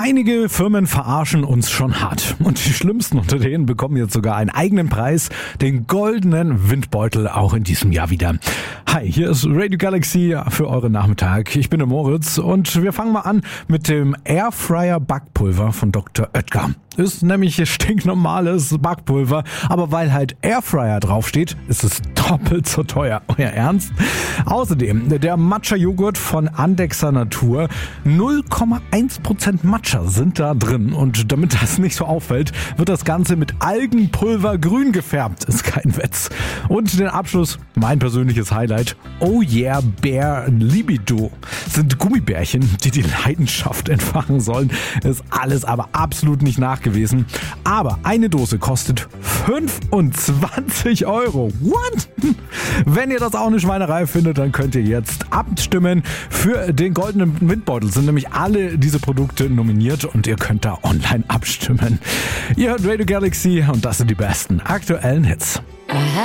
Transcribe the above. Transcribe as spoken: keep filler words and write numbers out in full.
Einige Firmen verarschen uns schon hart. Und die schlimmsten unter denen bekommen jetzt sogar einen eigenen Preis, den goldenen Windbeutel, auch in diesem Jahr wieder. Hi, hier ist Radio Galaxy für euren Nachmittag. Ich bin der Moritz und wir fangen mal an mit dem Airfryer Backpulver von Doktor Oetker. Ist nämlich stinknormales Backpulver, aber weil halt Airfryer draufsteht, ist es doppelt so teuer. Euer Ernst? Außerdem der Matcha-Joghurt von Andexer Natur. null Komma eins Prozent Matcha sind da drin und damit das nicht so auffällt, wird das Ganze mit Algenpulver grün gefärbt. Ist kein Witz. Und den Abschluss, mein persönliches Highlight. Oh yeah, Bear Libido. Sind Gummibärchen, die die Leidenschaft entfachen sollen. Ist alles aber absolut nicht nachgewiesen. gewesen. Aber eine Dose kostet fünfundzwanzig Euro. What? Wenn ihr das auch eine Schweinerei findet, dann könnt ihr jetzt abstimmen für den goldenen Windbeutel. Sind nämlich alle diese Produkte nominiert und ihr könnt da online abstimmen. Ihr hört Radio Galaxy und das sind die besten aktuellen Hits.